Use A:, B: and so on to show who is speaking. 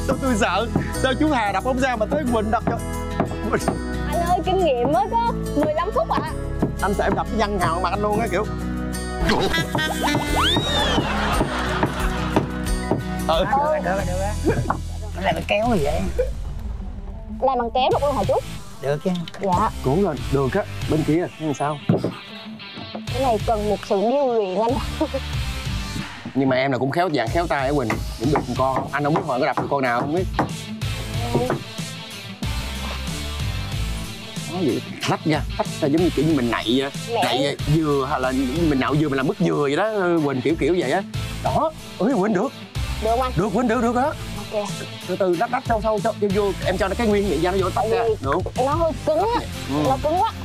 A: Tôi sợ. Sao chú Hà đập không ra mà tới Quỳnh đập cho.
B: Anh ơi, kinh nghiệm mới có 15 phút ạ.
A: Anh sợ em đập cái văn hào mặt anh luôn á kiểu.
C: Được á. Cái này mình kéo gì vậy?
B: Làm bằng kéo được luôn hả chú?
C: Được chứ.
B: Dạ.
A: Cố lên, được á. Bên kia làm sao?
B: Cái này cần một sự điêu luyện anh.
A: Nhưng mà em là cũng khéo dạng khéo tay á Quỳnh. Cũng được một con. Anh không biết hồi có đập được con nào không biết. Có gì lách ra giống như kiểu như mình nạy nạy dừa hay là mình nạo dừa mình làm mứt dừa vậy đó Quỳnh, kiểu vậy á. Đó. Ơi Quỳnh được.
B: Được không anh?
A: Được Quỳnh, được đó.
B: Ok.
A: Từ từ đắp sâu cho vô em cho nó cái nguyên vậy ra nó vô tóc ra. Được.
B: Nó hơi cứng á. Nó cứng quá.